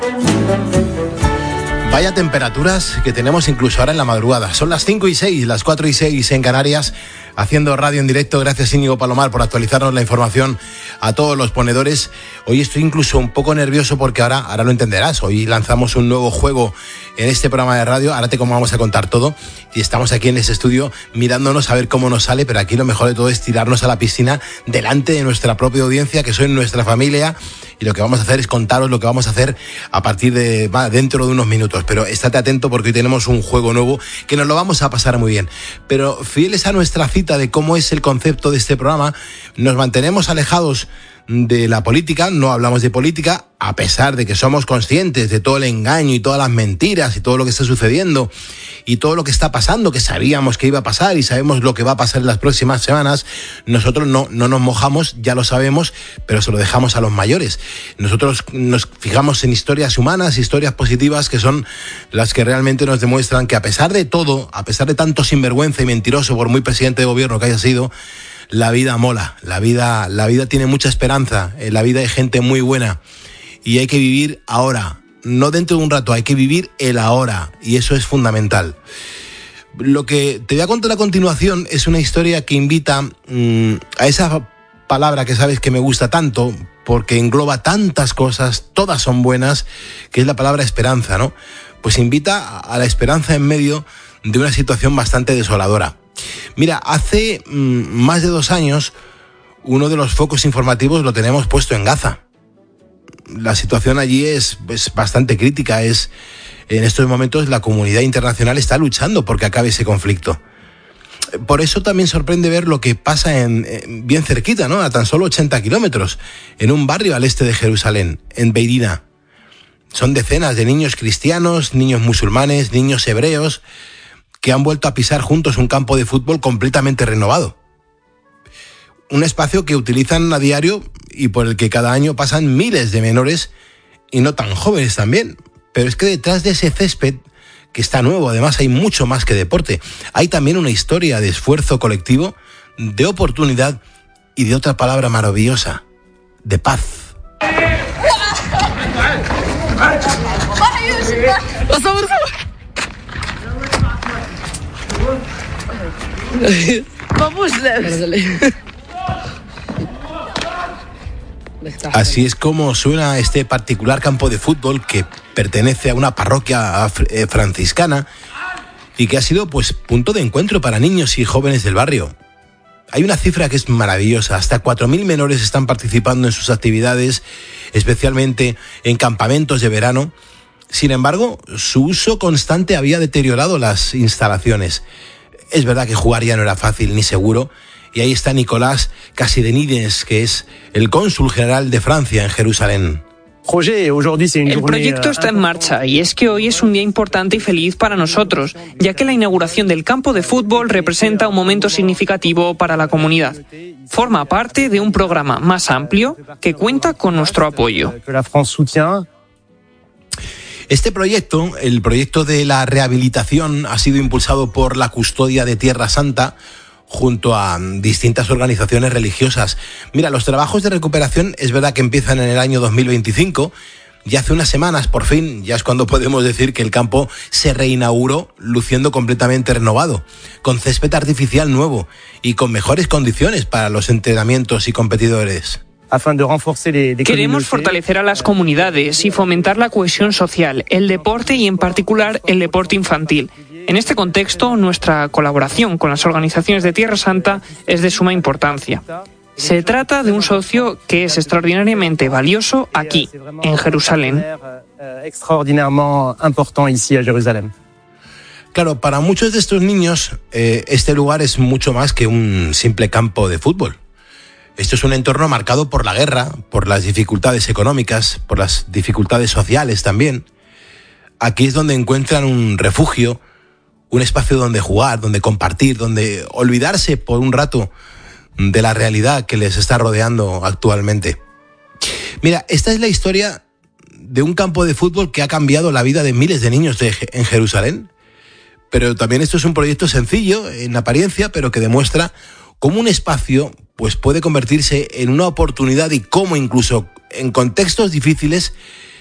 Vaya temperaturas que tenemos incluso ahora en la madrugada. Son las 5:06, las 4:06 en Canarias, haciendo radio en directo. Gracias, Íñigo Palomar, por actualizarnos la información a todos los ponedores. Hoy estoy incluso un poco nervioso porque ahora lo entenderás. Hoy lanzamos un nuevo juego en este programa de radio. Ahora te vamos a contar todo. Y estamos aquí en ese estudio mirándonos a ver cómo nos sale, pero aquí lo mejor de todo es tirarnos a la piscina delante de nuestra propia audiencia, que son nuestra familia. Y lo que vamos a hacer es contaros lo que vamos a hacer a partir de dentro de unos minutos. Pero estate atento porque hoy tenemos un juego nuevo que nos lo vamos a pasar muy bien. Pero fieles a nuestra cita de cómo es el concepto de este programa, nos mantenemos alejados de la política, no hablamos de política, a pesar de que somos conscientes de todo el engaño y todas las mentiras y todo lo que está sucediendo y todo lo que está pasando, que sabíamos que iba a pasar y sabemos lo que va a pasar en las próximas semanas. Nosotros no nos mojamos, ya lo sabemos, pero se lo dejamos a los mayores. Nosotros nos fijamos en historias humanas, historias positivas, que son las que realmente nos demuestran que a pesar de todo, a pesar de tanto sinvergüenza y mentiroso, por muy presidente de gobierno que haya sido, la vida mola, la vida tiene mucha esperanza, en la vida hay gente muy buena y hay que vivir ahora, no dentro de un rato, hay que vivir el ahora y eso es fundamental. Lo que te voy a contar a continuación es una historia que invita a esa palabra que sabes que me gusta tanto porque engloba tantas cosas, todas son buenas, que es la palabra esperanza, ¿no? Pues invita a la esperanza en medio de una situación bastante desoladora. Mira, hace más de 2 años uno de los focos informativos lo tenemos puesto en Gaza. La situación allí es bastante crítica. En estos momentos la comunidad internacional está luchando porque acabe ese conflicto. Por eso también sorprende ver lo que pasa bien cerquita, ¿no? A tan solo 80 kilómetros, en un barrio al este de Jerusalén, en Beirina. Son decenas de niños cristianos, niños musulmanes, niños hebreos, que han vuelto a pisar juntos un campo de fútbol completamente renovado. Un espacio que utilizan a diario y por el que cada año pasan miles de menores y no tan jóvenes también. Pero es que detrás de ese césped, que está nuevo, además hay mucho más que deporte, hay también una historia de esfuerzo colectivo, de oportunidad y de otra palabra maravillosa, de paz. Vamos. Así es como suena este particular campo de fútbol que pertenece a una parroquia franciscana y que ha sido pues punto de encuentro para niños y jóvenes del barrio. Hay una cifra que es maravillosa, hasta 4.000 menores están participando en sus actividades, especialmente en campamentos de verano. Sin embargo, su uso constante había deteriorado las instalaciones. Es verdad que jugar ya no era fácil ni seguro, y ahí está Nicolás Casidenides, que es el cónsul general de Francia en Jerusalén. El proyecto está en marcha y es que hoy es un día importante y feliz para nosotros, ya que la inauguración del campo de fútbol representa un momento significativo para la comunidad. Forma parte de un programa más amplio que cuenta con nuestro apoyo. Este proyecto, el proyecto de la rehabilitación, ha sido impulsado por la Custodia de Tierra Santa junto a distintas organizaciones religiosas. Mira, los trabajos de recuperación es verdad que empiezan en el año 2025 y hace unas semanas, por fin, ya es cuando podemos decir que el campo se reinauguró luciendo completamente renovado, con césped artificial nuevo y con mejores condiciones para los entrenamientos y competidores. Queremos fortalecer a las comunidades y fomentar la cohesión social, el deporte y en particular el deporte infantil. En este contexto, nuestra colaboración con las organizaciones de Tierra Santa es de suma importancia. Se trata de un socio que es extraordinariamente valioso aquí, en Jerusalén. Claro, para muchos de estos niños, este lugar es mucho más que un simple campo de fútbol. Esto es un entorno marcado por la guerra, por las dificultades económicas, por las dificultades sociales también. Aquí es donde encuentran un refugio, un espacio donde jugar, donde compartir, donde olvidarse por un rato de la realidad que les está rodeando actualmente. Mira, esta es la historia de un campo de fútbol que ha cambiado la vida de miles de niños en Jerusalén. Pero también esto es un proyecto sencillo en apariencia, pero que demuestra cómo un espacio pues puede convertirse en una oportunidad y cómo incluso en contextos difíciles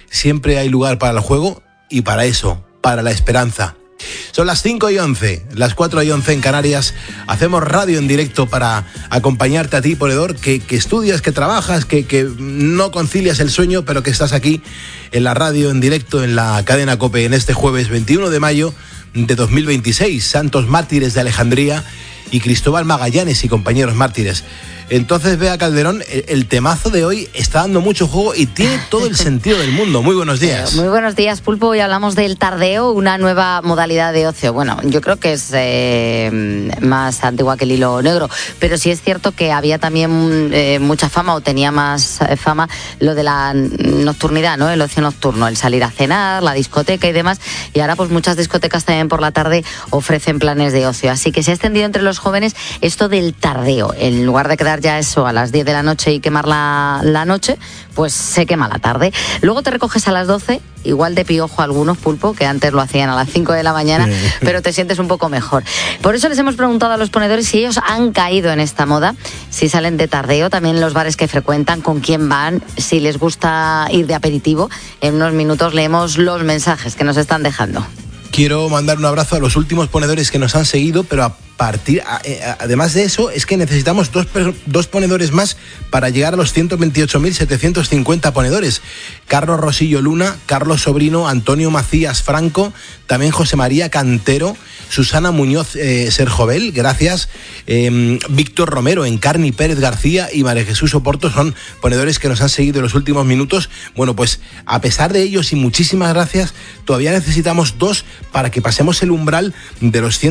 siempre hay lugar para el juego y para eso, para la esperanza. Son las 5:11, las 4:11 en Canarias. Hacemos radio en directo para acompañarte a ti, ponedor, que estudias, que trabajas, que no concilias el sueño, pero que estás aquí en la radio en directo en la cadena COPE en este jueves 21 de mayo de 2026. Santos mártires de Alejandría y Cristóbal Magallanes y compañeros mártires. Entonces, Bea Calderón, el temazo de hoy está dando mucho juego y tiene todo el sentido del mundo. Muy buenos días. Muy buenos días, Pulpo. Hoy hablamos del tardeo, una nueva modalidad de ocio. Bueno, yo creo que es más antigua que el hilo negro, pero sí es cierto que había también mucha fama, o tenía más fama, lo de la nocturnidad, ¿no? El ocio nocturno, el salir a cenar, la discoteca y demás. Y ahora pues muchas discotecas también por la tarde ofrecen planes de ocio. Así que se ha extendido entre los jóvenes esto del tardeo. En lugar de quedar ya eso a las 10 de la noche y quemar la noche, pues se quema la tarde. Luego te recoges a las 12, igual de piojo algunos, Pulpo, que antes lo hacían a las 5 de la mañana, pero te sientes un poco mejor. Por eso les hemos preguntado a los ponedores si ellos han caído en esta moda, si salen de tardeo, también los bares que frecuentan, con quién van, si les gusta ir de aperitivo. En unos minutos leemos los mensajes que nos están dejando. Quiero mandar un abrazo a los últimos ponedores que nos han seguido, pero además de eso, es que necesitamos dos ponedores más para llegar a los 128.750 ponedores. Carlos Rosillo Luna, Carlos Sobrino, Antonio Macías Franco, también José María Cantero, Susana Muñoz Serjovel, gracias, Víctor Romero, Encarni Pérez García y María Jesús Oporto son ponedores que nos han seguido en los últimos minutos. Bueno, pues a pesar de ellos y muchísimas gracias, todavía necesitamos dos para que pasemos el umbral de los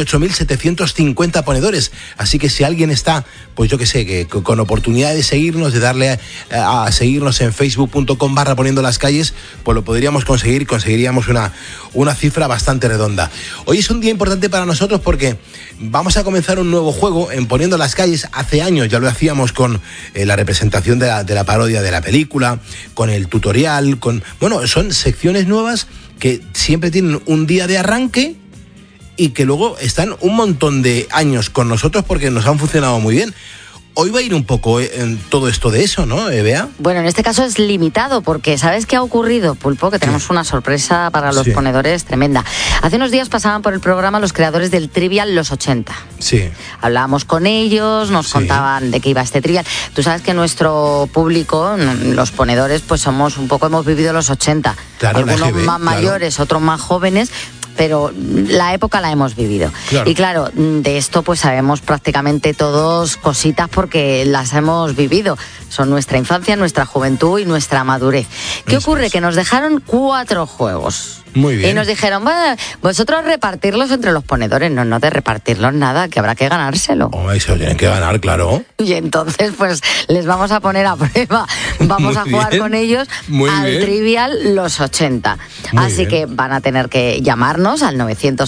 128.750 ponedores. Así que si alguien está, pues yo que sé, que con oportunidad de seguirnos, de darle a seguirnos en facebook.com/poniendo las calles, pues lo podríamos conseguir, conseguiríamos una cifra bastante redonda. Hoy es un día importante para nosotros porque vamos a comenzar un nuevo juego en Poniendo las Calles. Hace años ya lo hacíamos con la representación de la parodia de la película, con el tutorial, bueno, son secciones nuevas que siempre tienen un día de arranque y que luego están un montón de años con nosotros porque nos han funcionado muy bien. Hoy va a ir un poco en todo esto de eso, ¿no, Bea? Bueno, en este caso es limitado porque ¿sabes qué ha ocurrido, Pulpo? Que tenemos una sorpresa para los ponedores tremenda. Hace unos días pasaban por el programa los creadores del Trivial Los 80. Sí. Hablábamos con ellos, nos contaban de qué iba este Trivial. Tú sabes que nuestro público, los ponedores, pues hemos vivido los 80. Claro, algunos más mayores, otros más jóvenes, pero la época la hemos vivido. Claro. Y claro, de esto pues sabemos prácticamente todos cositas porque las hemos vivido. Son nuestra infancia, nuestra juventud y nuestra madurez. ¿Qué ocurre? Que nos dejaron 4 juegos. Muy bien. Y nos dijeron, bueno, vosotros repartirlos entre los ponedores. No de repartirlos nada, que habrá que ganárselo. Oh, eso tienen que ganar, claro. Y entonces, pues, les vamos a poner a prueba. Vamos a jugar con ellos al Trivial Los 80. Así que van a tener que llamarnos al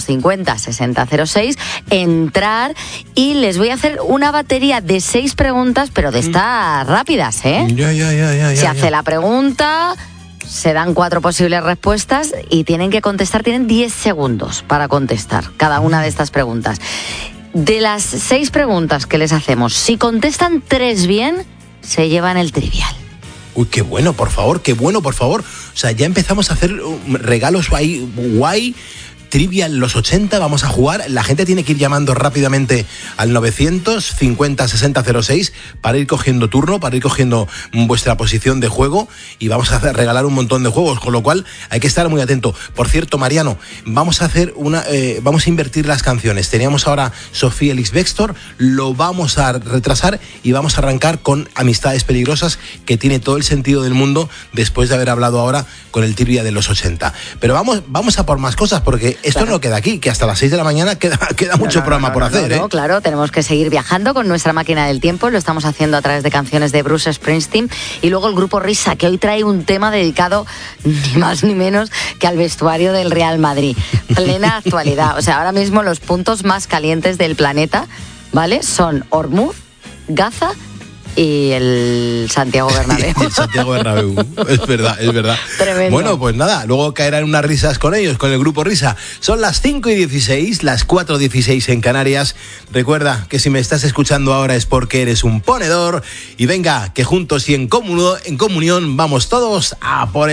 950-6006, entrar y les voy a hacer una batería de 6 preguntas, pero de estas rápidas, ¿eh? Se hace la pregunta, se dan 4 posibles respuestas y tienen que contestar, tienen 10 segundos para contestar cada una de estas preguntas. De las 6 preguntas que les hacemos, si contestan 3 bien, se llevan el Trivial. Uy, qué bueno, por favor, qué bueno, por favor. O sea, ya empezamos a hacer regalos ahí guay. Trivial Los 80, vamos a jugar. La gente tiene que ir llamando rápidamente al 950-6006 para ir cogiendo turno, para ir cogiendo vuestra posición de juego y vamos a regalar un montón de juegos, con lo cual hay que estar muy atento. Por cierto, Mariano, vamos a invertir las canciones. Teníamos ahora Sofía Elix Bextor, lo vamos a retrasar y vamos a arrancar con Amistades Peligrosas, que tiene todo el sentido del mundo después de haber hablado ahora con el Trivial de los 80. Pero vamos a por más cosas porque esto no queda aquí, que hasta las 6 de la mañana queda mucho programa por hacer, ¿eh? Claro, tenemos que seguir viajando con nuestra máquina del tiempo, lo estamos haciendo a través de canciones de Bruce Springsteen y luego el grupo Risa, que hoy trae un tema dedicado ni más ni menos que al vestuario del Real Madrid. Plena actualidad, o sea, ahora mismo los puntos más calientes del planeta, ¿vale? Son Ormuz, Gaza y el Santiago Bernabéu. El Santiago Bernabéu, es verdad. Tremendo. Bueno, pues nada, luego caerán unas risas con ellos, con el grupo Risa. Son las 5:16, las 4:16 en Canarias. Recuerda que si me estás escuchando ahora es porque eres un ponedor. Y venga, que juntos y en comunión vamos todos a por el